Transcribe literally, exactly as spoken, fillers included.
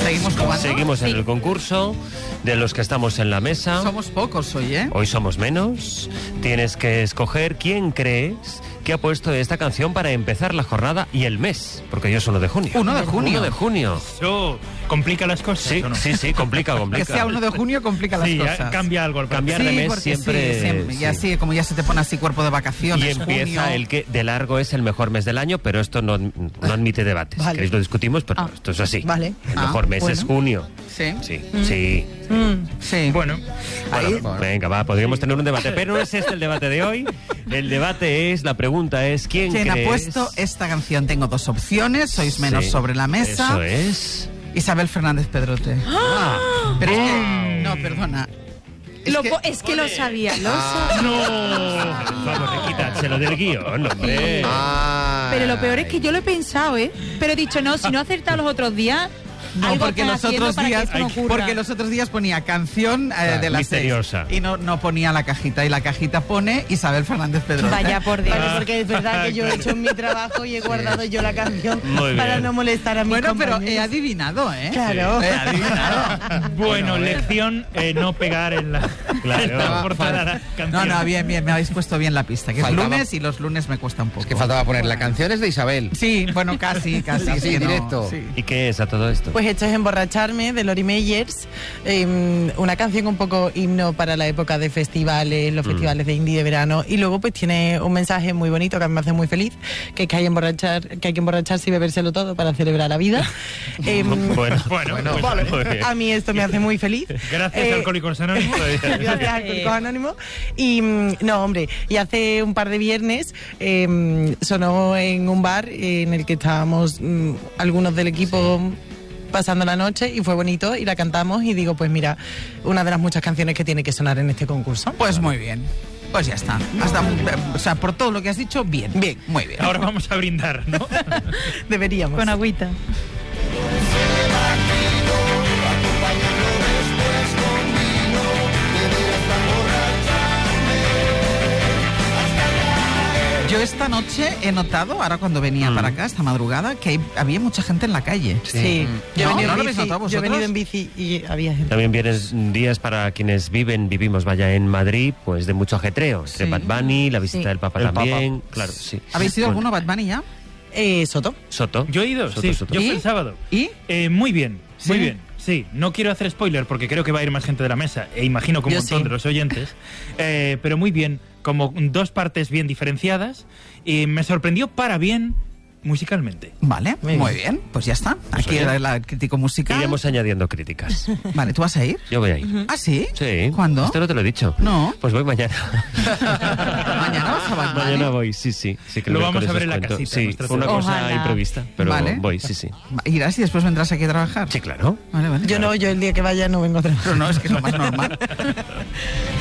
Seguimos jugando. Seguimos en Sí. el concurso. De los que estamos en la mesa, Somos pocos hoy, ¿eh? hoy somos menos. Tienes que escoger quién crees que ha puesto esta canción para empezar la jornada y el mes, porque hoy es uno de junio. uno de junio. uno de junio. Eso complica las cosas, Sí, ¿o no? sí, sí, complica, complica. Que sea uno de junio complica las Sí, ya cosas. cambia algo. al Cambiar Sí, de mes porque siempre, sí, siempre. Y sí. así, como ya se te pone así cuerpo de vacaciones. Y empieza junio. el que de largo es el mejor mes del año, pero esto no, no admite debates. Vale. Si queréis lo discutimos, pero Ah. esto es así. Vale. El Ah, mejor mes bueno. es junio. Sí. Sí, sí. Mm. Sí. Bueno, Ahí. Venga, va, podríamos tener un debate, pero no es este el debate de hoy. El debate es, la pregunta es, ¿quién, ¿Quién ha crees? puesto esta canción? Tengo dos opciones, sois menos Sí, sobre la mesa. Eso es. Isabel Fernández Pedrote. Ah. Pero es que, no, perdona. Es Lo que- po- es que lo sabía, lo Ah. sabía. no. Vamos, quítaselo del guión, hombre. Pero lo peor es que yo lo he pensado, ¿eh? Pero he dicho, no, si no he acertado los otros días, No, algo porque están los haciendo otros para que días, esto no ocurra. porque los otros días ponía canción eh, de la misteriosa. seis y no, no ponía la cajita, y la cajita pone Isabel Fernández Pedrote. Vaya por Dios. Vale, porque es verdad que yo he hecho mi trabajo y he guardado yo la canción Muy para bien. no molestar a mis Bueno, pero compañeros. he adivinado, ¿eh? Claro. He adivinado. Bueno, eh. lección, eh, no pegar en la, Claro. en la portada de la No, canción. no, bien, bien, me habéis puesto bien la pista, que Faltaba- es lunes y los lunes me cuesta un poco. Es que faltaba poner la canción es de Isabel. Sí, bueno, casi, casi. Sí, es que no, directo. sí. ¿Y qué es a todo esto? Pues esto es Emborracharme de Lori Meyers, eh, una canción un poco himno para la época de festivales, los festivales de indie de verano, y luego pues tiene un mensaje muy bonito que a mí me hace muy feliz, que es que hay, emborrachar, que hay que emborracharse y bebérselo todo para celebrar la vida. Eh, Bueno, Bueno, Bueno, pues, vale. Muy bien. A mí esto me hace muy feliz. Gracias, Eh, Alcohólicos Anónimos. Gracias, Alcohólicos Anónimos. Y mm, no, hombre, y hace un par de viernes eh, sonó en un bar eh, en el que estábamos mm, algunos del equipo pasando la noche, y fue bonito y la cantamos, y digo, pues mira, una de las muchas canciones que tiene que sonar en este concurso. Pues muy bien. Pues ya está. Hasta, o sea, por todo lo que has dicho, bien. Bien, muy bien. Ahora vamos a brindar, ¿no? Deberíamos. Con agüita. Yo esta noche he notado, ahora cuando venía Mm. para acá, esta madrugada, que hay- había mucha gente en la calle. Sí, yo, ¿No? he venido ¿No lo en habéis bici, notado yo he venido vosotros? en bici y había gente. También vienen días para quienes viven, vivimos, vaya, en Madrid, pues de mucho ajetreo. Entre Sí. Bad Bunny, la visita Sí. del Papa El también. Claro, sí. ¿Habéis ido Bueno, alguno Bad Bunny ya? Eh, Soto. Soto. Yo he ido, Soto, sí. Soto. Yo fui ¿Y? el sábado. ¿Y? Eh, muy bien, muy ¿Sí? bien. Sí, no quiero hacer spoiler porque creo que va a ir más gente de la mesa, e imagino que un Yo montón sí. de los oyentes, eh, pero muy bien, como dos partes bien diferenciadas, y me sorprendió para bien musicalmente. Vale, muy Muy bien. bien. Pues ya está. Aquí oye, era el crítico musical. Iremos añadiendo críticas. Vale, ¿tú vas a ir? Yo voy a ir. ¿Ah, sí? Sí. ¿Cuándo? Esto no te lo he dicho. No. Pues voy mañana. ¿Mañana vas a Bad Bunny? Mañana voy, sí, sí. sí que Lo miércoles vamos a ver os en la cuento. casita, Sí, nuestra fue una ciudad. cosa Ojalá. imprevista, pero Vale. voy, sí, sí. ¿Irás y después vendrás aquí a trabajar? Sí, claro. Vale, vale. Yo no, yo el día que vaya no vengo a trabajar. Pero no, es que es lo más normal.